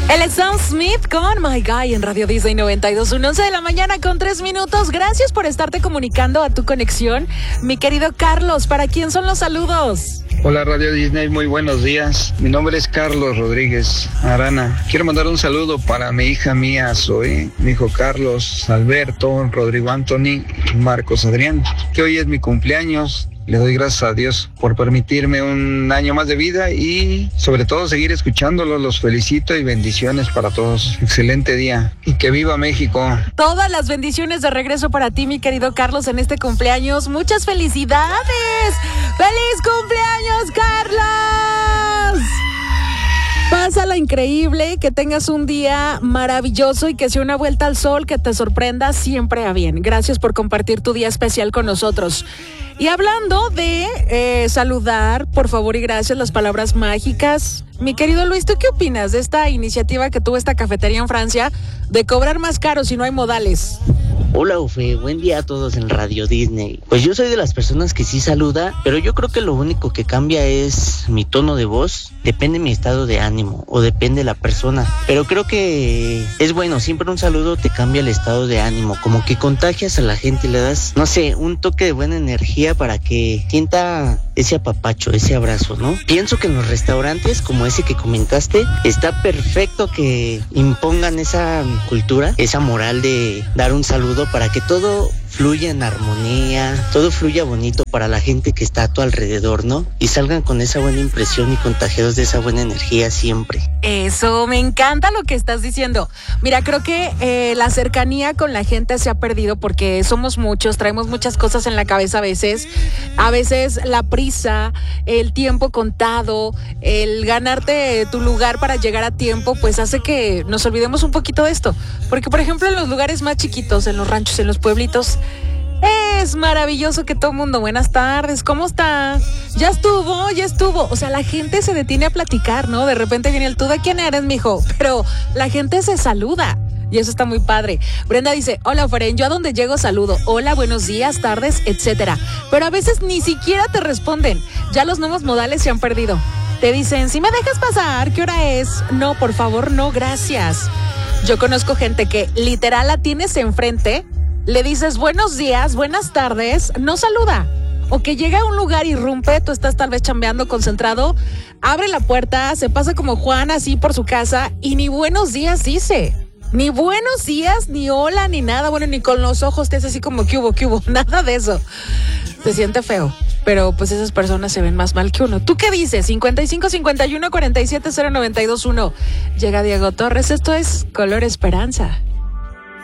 Él es Sam Smith con My Guy en Radio Disney 92.1, 11 de la mañana con 3 minutos. Gracias por estarte comunicando a tu conexión. Mi querido Carlos, ¿para quién son los saludos? Hola Radio Disney, muy buenos días. Mi nombre es Carlos Rodríguez Arana. Quiero mandar un saludo para mi hija mía, Zoe, mi hijo Carlos, Alberto, Rodrigo Anthony, Marcos Adrián, que hoy es mi cumpleaños. Le doy gracias a Dios por permitirme un año más de vida y sobre todo seguir escuchándolos. Los felicito y bendiciones para todos. Excelente día y que viva México. Todas las bendiciones de regreso para ti, mi querido Carlos, en este cumpleaños. Muchas felicidades. ¡Feliz cumpleaños, Carlos! Pásala increíble, que tengas un día maravilloso y que sea una vuelta al sol que te sorprenda siempre a bien. Gracias por compartir tu día especial con nosotros. Y hablando de saludar, por favor y gracias, las palabras mágicas. Mi querido Luis, ¿tú qué opinas de esta iniciativa que tuvo esta cafetería en Francia de cobrar más caro si no hay modales? Hola Ufe, buen día a todos en Radio Disney. Pues yo soy de las personas que sí saluda, pero yo creo que lo único que cambia es mi tono de voz. Depende de mi estado de ánimo o depende de la persona. Pero creo que es bueno, siempre un saludo te cambia el estado de ánimo. Como que contagias a la gente, le das, no sé, un toque de buena energía para que sienta ese apapacho, ese abrazo, ¿no? Pienso que en los restaurantes como ese que comentaste, está perfecto que impongan esa cultura, esa moral de dar un saludo para que todo fluya en armonía, todo fluya bonito para la gente que está a tu alrededor, ¿no? Y salgan con esa buena impresión y contagiados de esa buena energía siempre. Eso, me encanta lo que estás diciendo. Mira, creo que la cercanía con la gente se ha perdido porque somos muchos, traemos muchas cosas en la cabeza a veces la prisa, el tiempo contado, el ganarte tu lugar para llegar a tiempo, pues hace que nos olvidemos un poquito de esto. Porque, por ejemplo, en los lugares más chiquitos, en los ranchos, en los pueblitos, es maravilloso que todo el mundo, buenas tardes, ¿cómo está? Ya estuvo. O sea, la gente se detiene a platicar, ¿no? De repente viene el ¿tú de quién eres, mijo? Pero la gente se saluda. Y eso está muy padre. Brenda dice, hola, Feren, yo a donde llego saludo. Hola, buenos días, tardes, etcétera. Pero a veces ni siquiera te responden. Ya los nuevos modales se han perdido. Te dicen, si me dejas pasar, ¿qué hora es? No, por favor, no, gracias. Yo conozco gente que literal la tienes enfrente, le dices buenos días, buenas tardes, no saluda. O que llega a un lugar, irrumpe, tú estás tal vez chambeando, concentrado, abre la puerta, se pasa como Juan así por su casa y ni buenos días dice. Ni buenos días, ni hola, ni nada. Bueno, ni con los ojos te hace así como ¿qué hubo? Nada de eso. Se siente feo. Pero pues esas personas se ven más mal que uno. ¿Tú qué dices? 55 51 47 092 1. Llega Diego Torres. Esto es Color Esperanza.